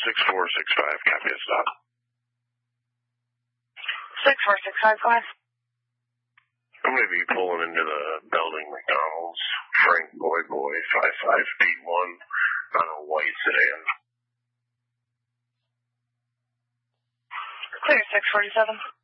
6465, copy a stop. 6465, go ahead. I'm going to be pulling into the building McDonald's, Frank Boy 5581 on a white sedan. Clear 647.